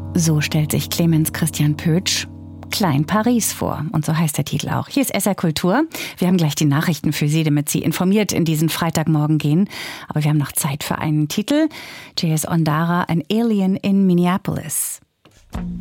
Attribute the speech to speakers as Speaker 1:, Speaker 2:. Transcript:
Speaker 1: So stellt sich Clemens Christian Pötsch Klein Paris vor. Und so heißt der Titel auch. Hier ist SR Kultur. Wir haben gleich die Nachrichten für Sie, damit Sie informiert in diesen Freitagmorgen gehen. Aber wir haben noch Zeit für einen Titel. J.S. Ondara, An Alien in Minneapolis.